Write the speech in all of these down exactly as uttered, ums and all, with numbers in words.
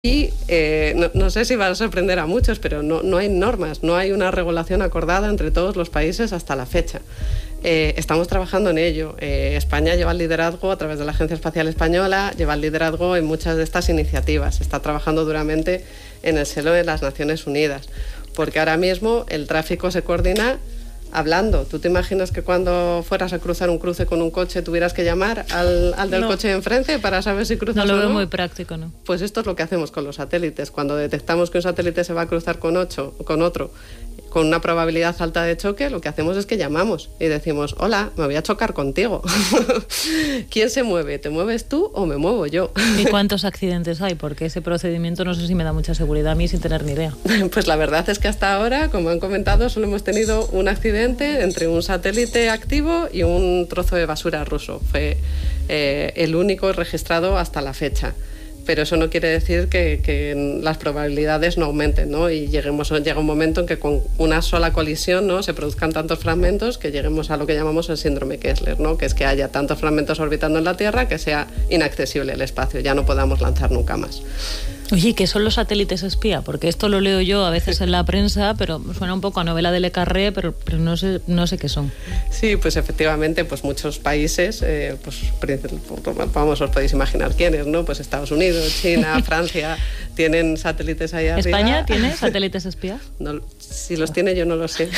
Y eh, no, no sé si va a sorprender a muchos, pero no, no hay normas, no hay una regulación acordada entre todos los países hasta la fecha. Eh, estamos trabajando en ello. Eh, España lleva el liderazgo a través de la Agencia Espacial Española, lleva el liderazgo en muchas de estas iniciativas. Está trabajando duramente en el seno de las Naciones Unidas, porque ahora mismo el tráfico se coordina hablando. ¿Tú te imaginas que cuando fueras a cruzar un cruce con un coche tuvieras que llamar al, al del no. coche de enfrente para saber si cruzas o no? No lo veo muy práctico, ¿no? Pues esto es lo que hacemos con los satélites. Cuando detectamos que un satélite se va a cruzar con, ocho, con otro con una probabilidad alta de choque, lo que hacemos es que llamamos y decimos: hola, me voy a chocar contigo. ¿Quién se mueve? ¿Te mueves tú o me muevo yo? ¿Y cuántos accidentes hay? Porque ese procedimiento no sé si me da mucha seguridad a mí sin tener ni idea. Pues la verdad es que hasta ahora, como han comentado, solo hemos tenido un accidente entre un satélite activo y un trozo de basura ruso. Fue eh, el único registrado hasta la fecha. Pero eso no quiere decir que, que las probabilidades no aumenten, ¿no? Y lleguemos, llega un momento en que con una sola colisión, ¿no?, se produzcan tantos fragmentos que lleguemos a lo que llamamos el síndrome Kessler, ¿no?, que es que haya tantos fragmentos orbitando en la Tierra que sea inaccesible el espacio, ya no podamos lanzar nunca más. Oye, ¿qué son los satélites espía? Porque esto lo leo yo a veces en la prensa, pero suena un poco a novela de Le Carré, pero, pero no sé, no sé qué son. Sí, pues efectivamente, pues muchos países, eh, pues vamos, os podéis imaginar quiénes, ¿no? Pues Estados Unidos, China, Francia, tienen satélites ahí arriba. ¿España tiene satélites espía? No, si los tiene yo no lo sé.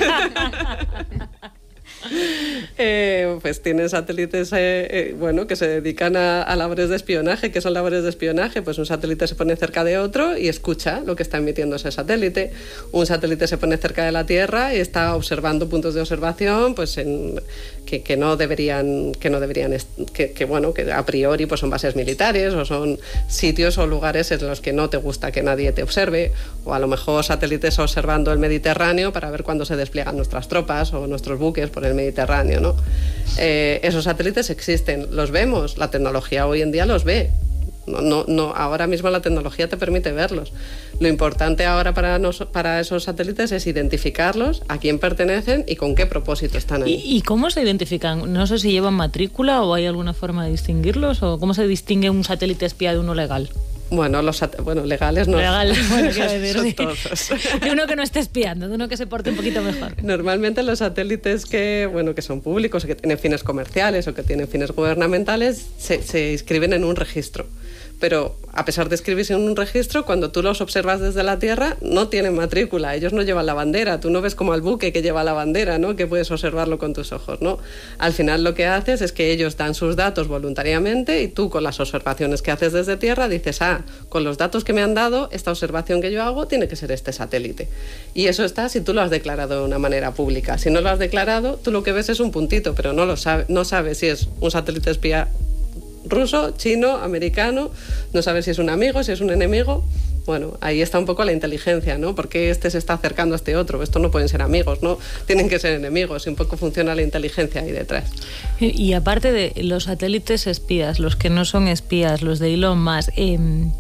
Eh, pues tienen satélites eh, eh, bueno, que se dedican a, a labores de espionaje. ¿Qué son labores de espionaje? Pues un satélite se pone cerca de otro y escucha lo que está emitiendo ese satélite. Un satélite se pone cerca de la Tierra y está observando puntos de observación, pues en, que, que no deberían, que no deberían, que, que bueno, que a priori pues son bases militares o son sitios o lugares en los que no te gusta que nadie te observe, o a lo mejor satélites observando el Mediterráneo para ver cuándo se despliegan nuestras tropas o nuestros buques por el Mediterráneo, ¿no? Eh, esos satélites existen, los vemos, la tecnología hoy en día los ve. No, no, no, ahora mismo la tecnología te permite verlos. Lo importante ahora para, nos, para esos satélites es identificarlos, a quién pertenecen y con qué propósito están ahí. ¿Y, y cómo se identifican? No sé si llevan matrícula o hay alguna forma de distinguirlos, o cómo se distingue un satélite espía de uno legal. Bueno, los bueno, legales no. Legales, bueno, quiero decir, son sí. todos. De uno que no esté espiando, de uno que se porte un poquito mejor. Normalmente los satélites que, bueno, que son públicos o que tienen fines comerciales o que tienen fines gubernamentales se, se inscriben en un registro. Pero a pesar de inscribirse en un registro, cuando tú los observas desde la Tierra, no tienen matrícula, ellos no llevan la bandera. Tú no ves como al buque que lleva la bandera, ¿no?, que puedes observarlo con tus ojos, ¿no? Al final lo que haces es que ellos dan sus datos voluntariamente y tú, con las observaciones que haces desde Tierra, dices: ah, con los datos que me han dado, esta observación que yo hago tiene que ser este satélite. Y eso está si tú lo has declarado de una manera pública. Si no lo has declarado, tú lo que ves es un puntito, pero no lo sabe, no sabes si es un satélite espía ruso, chino, americano, no sabes si es un amigo, si es un enemigo. Bueno, ahí está un poco la inteligencia, ¿no? Porque este se está acercando a este otro. Estos no pueden ser amigos, ¿no? Tienen que ser enemigos, y un poco funciona la inteligencia ahí detrás. Y, y aparte de los satélites espías, los que no son espías, los de Elon Musk, eh,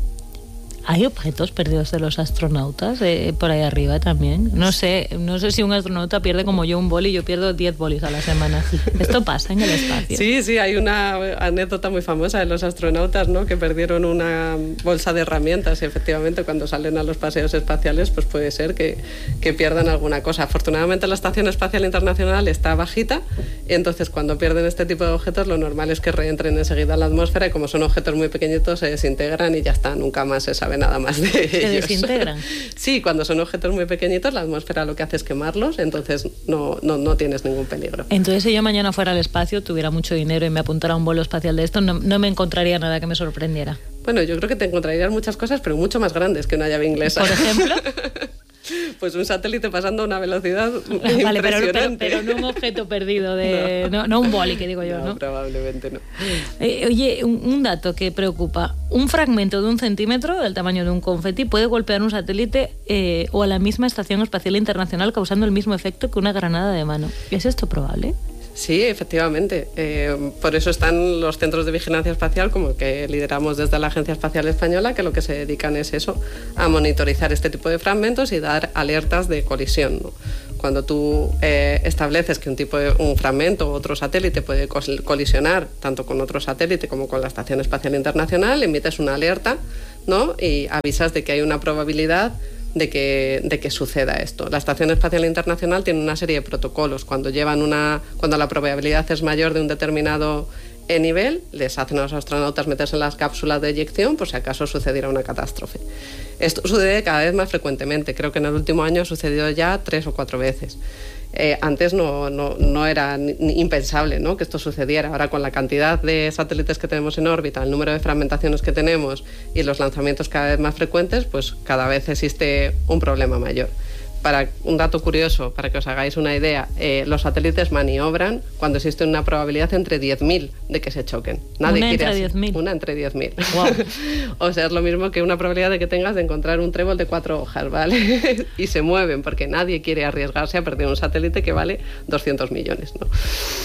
¿hay objetos perdidos de los astronautas eh, por ahí arriba también? No sé, no sé si un astronauta pierde como yo un boli, yo pierdo diez bolis a la semana. ¿Esto pasa en el espacio? Sí, sí, hay una anécdota muy famosa de los astronautas, ¿no?, que perdieron una bolsa de herramientas, y efectivamente cuando salen a los paseos espaciales pues puede ser que, que pierdan alguna cosa. Afortunadamente la Estación Espacial Internacional está bajita, y entonces cuando pierden este tipo de objetos lo normal es que reentren enseguida a la atmósfera, y como son objetos muy pequeñitos se desintegran y ya está, nunca más se sabe nada más de ellos. ¿Se desintegran? Sí, cuando son objetos muy pequeñitos la atmósfera lo que hace es quemarlos, entonces no, no, no tienes ningún peligro. Entonces, si yo mañana fuera al espacio, tuviera mucho dinero y me apuntara a un vuelo espacial de esto, no, no me encontraría nada que me sorprendiera. Bueno, yo creo que te encontrarías muchas cosas, pero mucho más grandes que una llave inglesa. ¿Por ejemplo? Pues un satélite pasando a una velocidad vale, impresionante. Pero, pero, pero no un objeto perdido, de no. No, no un boli, que digo yo, ¿no? No, probablemente no. Eh, oye, un, un dato que preocupa. Un fragmento de un centímetro, del tamaño de un confeti, puede golpear un satélite eh, o a la misma Estación Espacial Internacional, causando el mismo efecto que una granada de mano. ¿Es esto probable? Sí, efectivamente. Eh, por eso están los centros de vigilancia espacial, como el que lideramos desde la Agencia Espacial Española, que lo que se dedican es eso, a monitorizar este tipo de fragmentos y dar alertas de colisión, ¿no? Cuando tú eh, estableces que un tipo de, un fragmento o otro satélite puede colisionar tanto con otro satélite como con la Estación Espacial Internacional, emites una alerta ¿no? Y avisas de que hay una probabilidad de que, de que suceda esto. La Estación Espacial Internacional tiene una serie de protocolos. Cuando, llevan una, cuando la probabilidad es mayor de un determinado nivel, les hacen a los astronautas meterse en las cápsulas de eyección por si acaso sucediera una catástrofe. Esto sucede cada vez más frecuentemente. Creo que en el último año ha sucedido ya tres o cuatro veces. Eh, antes no, no, no era ni, ni impensable, ¿no?, que esto sucediera. Ahora, con la cantidad de satélites que tenemos en órbita, el número de fragmentaciones que tenemos y los lanzamientos cada vez más frecuentes, pues cada vez existe un problema mayor. Para un dato curioso, para que os hagáis una idea, eh, los satélites maniobran cuando existe una probabilidad entre diez mil de que se choquen. Nadie una quiere entre diez mil. Una entre diez mil. Wow. O sea, es lo mismo que una probabilidad de que tengas de encontrar un trébol de cuatro hojas, ¿vale? Y se mueven, porque nadie quiere arriesgarse a perder un satélite que vale doscientos millones, ¿no?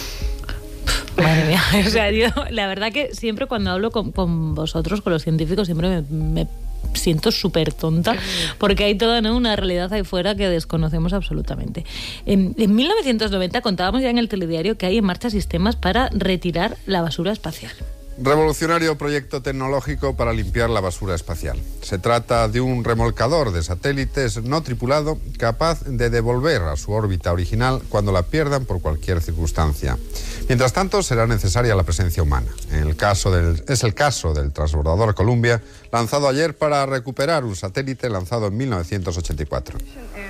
Madre mía, o sea, yo, la verdad que siempre cuando hablo con, con vosotros, con los científicos, siempre me, me siento súper tonta, porque hay toda, ¿no?, una realidad ahí fuera que desconocemos absolutamente. En, en mil novecientos noventa contábamos ya en el telediario que hay en marcha sistemas para retirar la basura espacial. Revolucionario proyecto tecnológico para limpiar la basura espacial. Se trata de un remolcador de satélites no tripulado capaz de devolver a su órbita original cuando la pierdan por cualquier circunstancia. Mientras tanto, será necesaria la presencia humana. En el caso del, es el caso del transbordador Columbia, lanzado ayer para recuperar un satélite lanzado en mil novecientos ochenta y cuatro.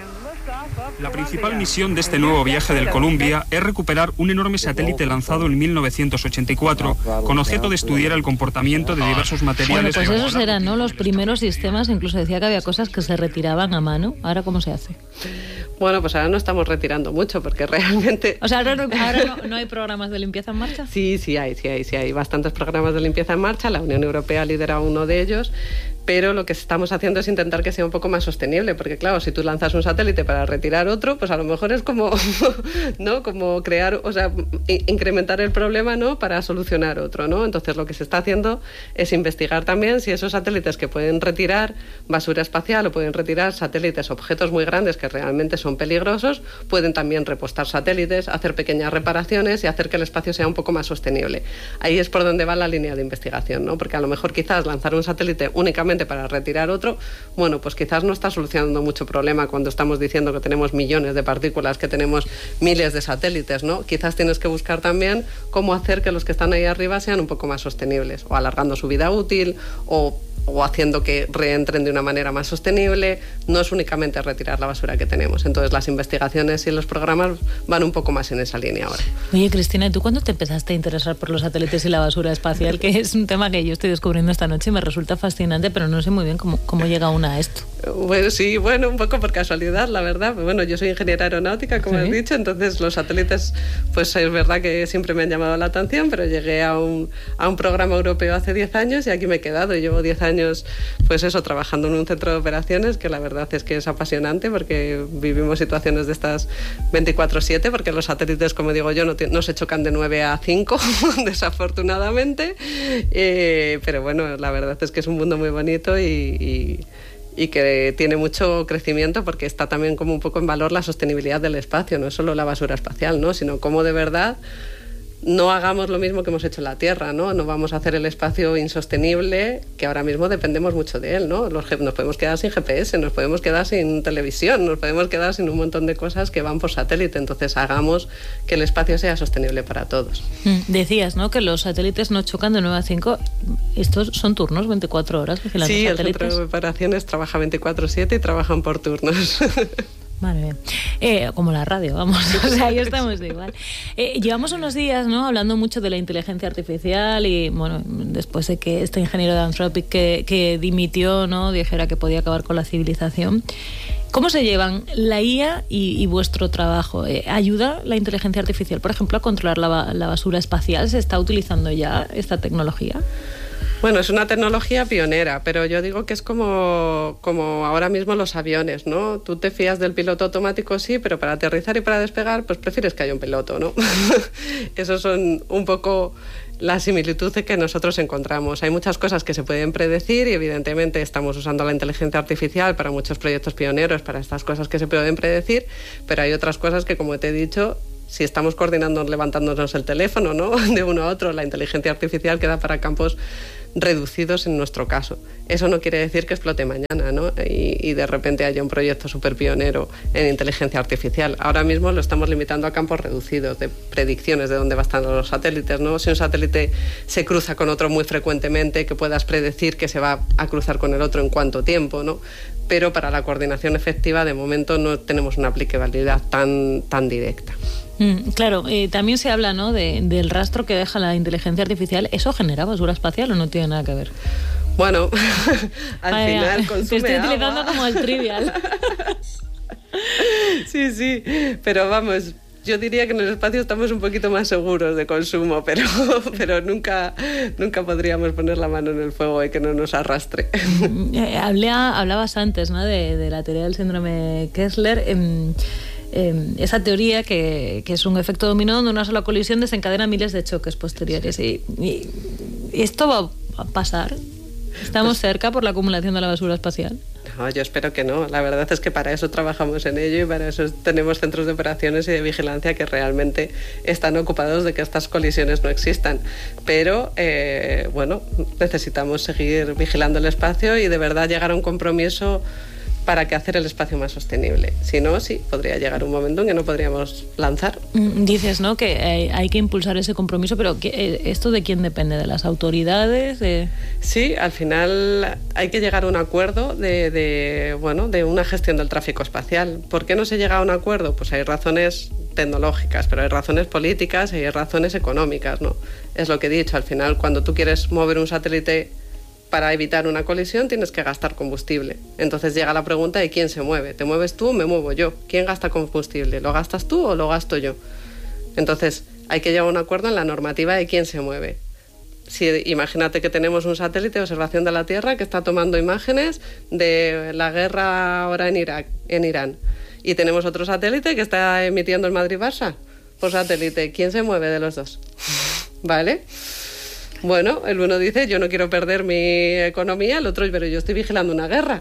La principal misión de este nuevo viaje del Columbia es recuperar un enorme satélite lanzado en mil novecientos ochenta y cuatro con objeto de estudiar el comportamiento de diversos materiales. Bueno, pues esos eran, ¿no?, los primeros sistemas. Incluso decía que había cosas que se retiraban a mano. ¿Ahora cómo se hace? Bueno, pues ahora no estamos retirando mucho porque realmente... O sea, ahora, no, ahora no, no hay programas de limpieza en marcha. Sí, sí hay, sí hay, sí hay bastantes programas de limpieza en marcha. La Unión Europea lidera uno de ellos. Pero lo que estamos haciendo es intentar que sea un poco más sostenible, porque claro, si tú lanzas un satélite para retirar otro, pues a lo mejor es como, ¿no?, como crear, o sea, incrementar el problema, ¿no?, para solucionar otro, ¿no? Entonces lo que se está haciendo es investigar también si esos satélites que pueden retirar basura espacial o pueden retirar satélites, objetos muy grandes que realmente son peligrosos, pueden también repostar satélites, hacer pequeñas reparaciones y hacer que el espacio sea un poco más sostenible. Ahí es por donde va la línea de investigación, ¿no? Porque a lo mejor quizás lanzar un satélite únicamente para retirar otro, bueno, pues quizás no está solucionando mucho problema cuando estamos diciendo que tenemos millones de partículas, que tenemos miles de satélites, ¿no? Quizás tienes que buscar también cómo hacer que los que están ahí arriba sean un poco más sostenibles, o alargando su vida útil, o o haciendo que reentren de una manera más sostenible. No es únicamente retirar la basura que tenemos. Entonces las investigaciones y los programas van un poco más en esa línea ahora. Oye, Cristina, ¿y tú cuándo te empezaste a interesar por los satélites y la basura espacial? Que es un tema que yo estoy descubriendo esta noche y me resulta fascinante, pero no sé muy bien cómo, cómo llega una a esto. Bueno, sí, bueno, un poco por casualidad, la verdad. Bueno, yo soy ingeniera aeronáutica, como ¿Sí? has dicho, entonces los satélites, pues es verdad que siempre me han llamado la atención, pero llegué a un, a un programa europeo hace diez años y aquí me he quedado. Y llevo diez años pues eso, trabajando en un centro de operaciones, que la verdad es que es apasionante porque vivimos situaciones de estas veinticuatro siete, porque los satélites, como digo yo, no, no se chocan de nueve a cinco, desafortunadamente, eh, pero bueno, la verdad es que es un mundo muy bonito y, y y que tiene mucho crecimiento porque está también como un poco en valor la sostenibilidad del espacio, no es solo la basura espacial, ¿no?, sino cómo de verdad no hagamos lo mismo que hemos hecho en la Tierra, ¿no? No vamos a hacer el espacio insostenible, que ahora mismo dependemos mucho de él, ¿no? Los, nos podemos quedar sin G P S, nos podemos quedar sin televisión, nos podemos quedar sin un montón de cosas que van por satélite. Entonces hagamos que el espacio sea sostenible para todos. Decías, ¿no?, que los satélites no chocan de nueve a cinco. Estos son turnos, veinticuatro horas. Sí, el centro de operaciones trabaja veinticuatro siete y trabajan por turnos. Madre mía. Eh, como la radio, vamos. O sea, ahí estamos igual. Eh, llevamos unos días, ¿no?, hablando mucho de la inteligencia artificial y, bueno, después de que este ingeniero de Anthropic que, que dimitió, ¿no?, dijera que podía acabar con la civilización. ¿Cómo se llevan la I A y, y vuestro trabajo? Eh, ¿Ayuda la inteligencia artificial, por ejemplo, a controlar la, la basura espacial? ¿Se está utilizando ya esta tecnología? Bueno, es una tecnología pionera, pero yo digo que es como, como ahora mismo los aviones, ¿no? Tú te fías del piloto automático, sí, pero para aterrizar y para despegar, pues prefieres que haya un piloto, ¿no? Esos son un poco la similitud que nosotros encontramos. Hay muchas cosas que se pueden predecir y evidentemente estamos usando la inteligencia artificial para muchos proyectos pioneros, para estas cosas que se pueden predecir, pero hay otras cosas que, como te he dicho, si estamos coordinando, levantándonos el teléfono, ¿no?, de uno a otro, la inteligencia artificial queda para campos reducidos en nuestro caso. Eso no quiere decir que explote mañana, ¿no? Y, y de repente haya un proyecto súper pionero en inteligencia artificial. Ahora mismo lo estamos limitando a campos reducidos de predicciones de dónde van a estar los satélites, ¿no? Si un satélite se cruza con otro muy frecuentemente, que puedas predecir que se va a cruzar con el otro en cuánto tiempo, ¿no? Pero para la coordinación efectiva, de momento, no tenemos una aplicabilidad tan, tan directa. Mm, claro, eh, también se habla, ¿no?, de, del rastro que deja la inteligencia artificial. ¿Eso genera basura espacial o no tiene nada que ver? Bueno, al Ay, final ya. consume Te estoy agua. utilizando como el trivial. Sí, sí, pero vamos, yo diría que en el espacio estamos un poquito más seguros de consumo, pero, pero nunca, nunca podríamos poner la mano en el fuego y que no nos arrastre. Eh, hablé, hablabas antes, ¿no?, de, de la teoría del síndrome Kessler. Eh, eh, esa teoría que, que es un efecto dominó donde una sola colisión desencadena miles de choques posteriores. Y, y, y esto va a pasar. ¿Estamos pues, cerca por la acumulación de la basura espacial? No, yo espero que no. La verdad es que para eso trabajamos en ello y para eso tenemos centros de operaciones y de vigilancia que realmente están ocupados de que estas colisiones no existan. Pero, eh, bueno, necesitamos seguir vigilando el espacio y de verdad llegar a un compromiso para que hacer el espacio más sostenible. Si no, sí, podría llegar un momento en que no podríamos lanzar. Dices, ¿no?, que hay, hay que impulsar ese compromiso, pero ¿qué, ¿esto de quién depende? ¿De las autoridades? De... Sí, al final hay que llegar a un acuerdo de, de, bueno, de una gestión del tráfico espacial. ¿Por qué no se llega a un acuerdo? Pues hay razones tecnológicas, pero hay razones políticas y hay razones económicas, ¿no? Es lo que he dicho, al final cuando tú quieres mover un satélite para evitar una colisión tienes que gastar combustible. Entonces llega la pregunta de quién se mueve. ¿Te mueves tú o me muevo yo? ¿Quién gasta combustible? ¿Lo gastas tú o lo gasto yo? Entonces hay que llegar a un acuerdo en la normativa de quién se mueve. Si, imagínate que tenemos un satélite de observación de la Tierra que está tomando imágenes de la guerra ahora en Irak, en Irán. Y tenemos otro satélite que está emitiendo el Madrid-Barça por satélite. ¿Quién se mueve de los dos? ¿Vale? Bueno, el uno dice, yo no quiero perder mi economía, el otro, pero yo estoy vigilando una guerra.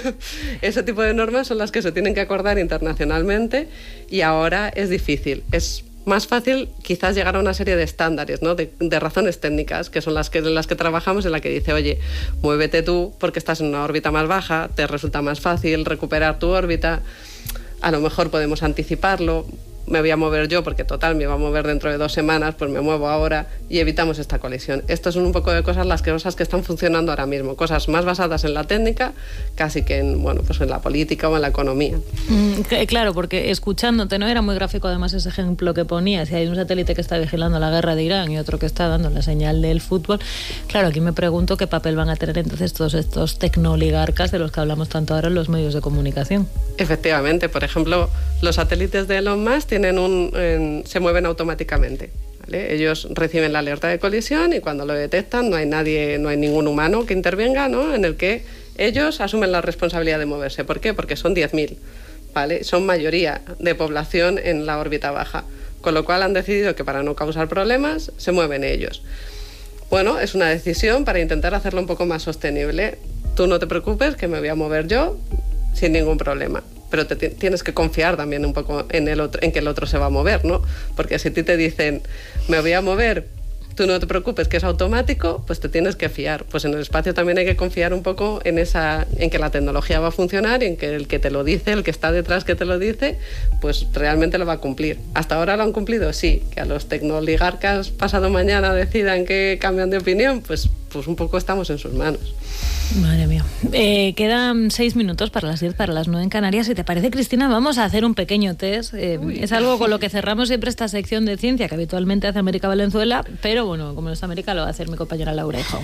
Ese tipo de normas son las que se tienen que acordar internacionalmente y ahora es difícil. Es más fácil quizás llegar a una serie de estándares, ¿no?, de, de razones técnicas, que son las que, en las que trabajamos, en la que dice, oye, muévete tú porque estás en una órbita más baja, te resulta más fácil recuperar tu órbita, a lo mejor podemos anticiparlo. Me voy a mover yo porque total me va a mover dentro de dos semanas, pues me muevo ahora y evitamos esta colisión. Estas son un poco de cosas las cosas que están funcionando ahora mismo, cosas más basadas en la técnica, casi que en, bueno, pues en la política o en la economía. Mm, claro, porque escuchándote, ¿no?, era muy gráfico además ese ejemplo que ponías. Si hay un satélite que está vigilando la guerra de Irán y otro que está dando la señal del fútbol, claro, aquí me pregunto qué papel van a tener entonces todos estos tecnooligarcas de los que hablamos tanto ahora en los medios de comunicación. Efectivamente, por ejemplo, los satélites de Elon Musk tienen un, en, se mueven automáticamente, ¿vale? Ellos reciben la alerta de colisión y cuando lo detectan no hay nadie, no hay ningún humano que intervenga, ¿no?, en el que ellos asumen la responsabilidad de moverse. ¿Por qué? Porque son diez mil, ¿vale? Son mayoría de población en la órbita baja, con lo cual han decidido que para no causar problemas se mueven ellos. Bueno, es una decisión para intentar hacerlo un poco más sostenible. Tú no te preocupes, que me voy a mover yo sin ningún problema. Pero te t- tienes que confiar también un poco en el otro, en que el otro se va a mover, ¿no? Porque si a ti te dicen, me voy a mover, tú no te preocupes, que es automático, pues te tienes que fiar. Pues en el espacio también hay que confiar un poco en esa, en que la tecnología va a funcionar y en que el que te lo dice, el que está detrás que te lo dice, pues realmente lo va a cumplir. ¿Hasta ahora lo han cumplido? Sí. Que a los tecnooligarcas pasado mañana decidan que cambian de opinión, pues, pues un poco estamos en sus manos. Madre mía. Eh, quedan seis minutos para las diez, para las nueve en Canarias. Si te parece, Cristina, vamos a hacer un pequeño test. Eh, es algo con lo que cerramos siempre esta sección de ciencia que habitualmente hace América Valenzuela, pero bueno, como no está América, lo va a hacer mi compañera Laura Hijo.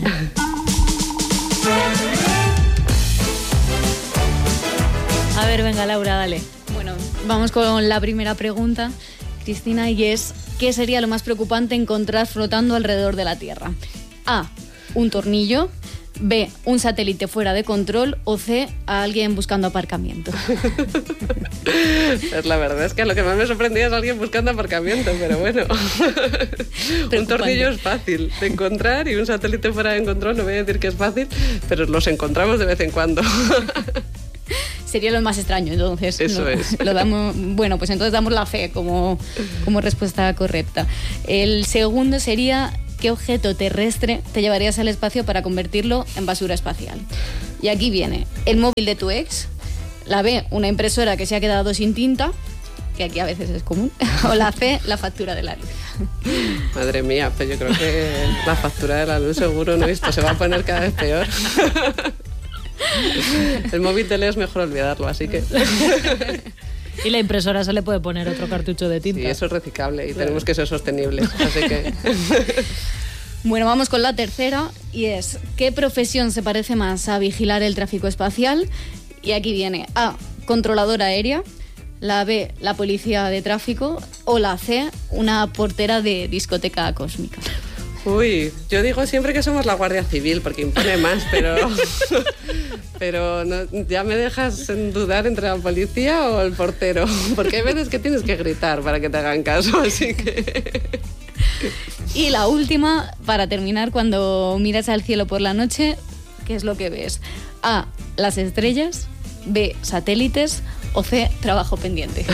A ver, venga, Laura, dale. Bueno, vamos con la primera pregunta, Cristina, y es, ¿qué sería lo más preocupante encontrar flotando alrededor de la Tierra? A, un tornillo. B, un satélite fuera de control. O C, a alguien buscando aparcamiento. Pues la verdad es que lo que más me sorprendía es alguien buscando aparcamiento, pero bueno. Un tornillo es fácil de encontrar y un satélite fuera de control, no voy a decir que es fácil, pero los encontramos de vez en cuando. Sería lo más extraño, entonces. Eso lo, es. Lo damos, bueno, pues entonces damos la fe como, como respuesta correcta. El segundo sería, ¿qué objeto terrestre te llevarías al espacio para convertirlo en basura espacial? Y aquí viene el móvil de tu ex, la B, una impresora que se ha quedado sin tinta, que aquí a veces es común, o la C, la factura de la luz. Madre mía, pues yo creo que la factura de la luz seguro, ¿no? Esto se va a poner cada vez peor. El móvil de Leo es mejor olvidarlo, así que... Y la impresora se le puede poner otro cartucho de tinta. Sí, eso es reciclable y claro, tenemos que ser sostenibles, así que... Bueno, vamos con la tercera, y es, ¿qué profesión se parece más a vigilar el tráfico espacial? Y aquí viene A, controladora aérea, la B, la policía de tráfico, o la C, una portera de discoteca cósmica. Uy, yo digo siempre que somos la Guardia Civil porque impone más, pero pero no, ya me dejas en dudar entre la policía o el portero, porque hay veces que tienes que gritar para que te hagan caso, así que... Y la última, para terminar, cuando miras al cielo por la noche, ¿qué es lo que ves? A, las estrellas, B, satélites, o C, trabajo pendiente.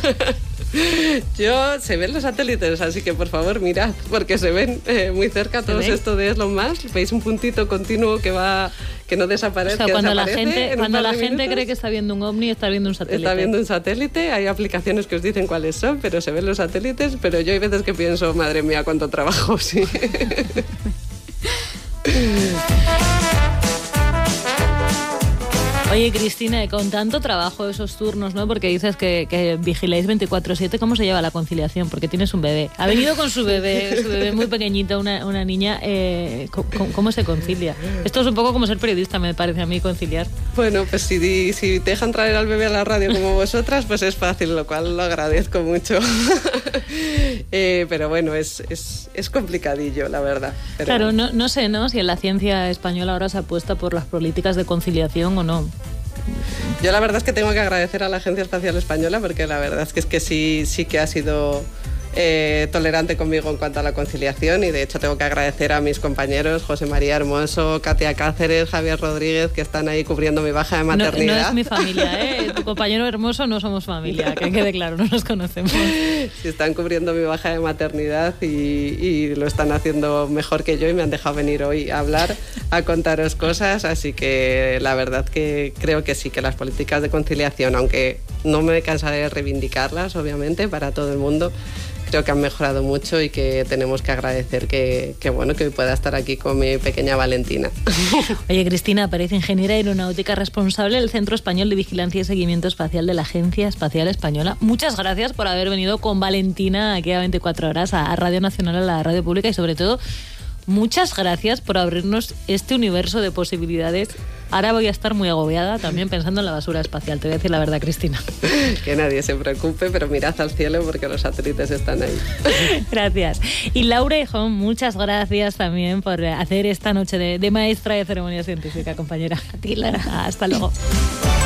Yo, se ven los satélites, así que por favor mirad, porque se ven eh, muy cerca todos esto de Elon Musk. Veis un puntito continuo que va, que no desaparece. O sea, cuando la desaparece gente, cuando la gente minutos, cree que está viendo un ovni, está viendo un satélite. Está viendo un satélite, hay aplicaciones que os dicen cuáles son, pero se ven los satélites, pero yo hay veces que pienso, madre mía, cuánto trabajo, sí. Oye, Cristina, con tanto trabajo esos turnos, ¿no? Porque dices que, que vigiláis veinticuatro siete, ¿cómo se lleva la conciliación? Porque tienes un bebé. Ha venido con su bebé, su bebé muy pequeñito, una, una niña. Eh, ¿cómo, ¿Cómo se concilia? Esto es un poco como ser periodista, me parece a mí, conciliar. Bueno, pues si, si te dejan traer al bebé a la radio como vosotras, pues es fácil, lo cual lo agradezco mucho. eh, pero bueno, es, es, es complicadillo, la verdad. Pero... Claro, no, no sé, ¿no? Si en la ciencia española ahora se apuesta por las políticas de conciliación o no. Yo la verdad es que tengo que agradecer a la Agencia Espacial Española, porque la verdad es que, es que sí, sí que ha sido eh, tolerante conmigo en cuanto a la conciliación, y de hecho tengo que agradecer a mis compañeros José María Hermoso, Katia Cáceres, Javier Rodríguez, que están ahí cubriendo mi baja de maternidad. No, no es mi familia, ¿eh? Tu compañero Hermoso no somos familia, que quede claro, no nos conocemos. Sí, están cubriendo mi baja de maternidad y, y lo están haciendo mejor que yo, y me han dejado venir hoy a hablar, a contaros cosas, así que la verdad que creo que sí, que las políticas de conciliación, aunque no me cansaré de reivindicarlas, obviamente, para todo el mundo, creo que han mejorado mucho y que tenemos que agradecer que, que, bueno, que hoy pueda estar aquí con mi pequeña Valentina. Oye, Cristina Pérez, ingeniera aeronáutica responsable del Centro Español de Vigilancia y Seguimiento Espacial de la Agencia Espacial Española. Muchas gracias por haber venido con Valentina aquí a veinticuatro horas a Radio Nacional, a la radio pública, y sobre todo, muchas gracias por abrirnos este universo de posibilidades. Ahora voy a estar muy agobiada también pensando en la basura espacial, te voy a decir la verdad, Cristina. Que nadie se preocupe, pero mirad al cielo porque los satélites están ahí. Gracias. Y Laura Hijón, muchas gracias también por hacer esta noche de, de maestra de ceremonia científica, compañera. A ti, Lara. Hasta luego.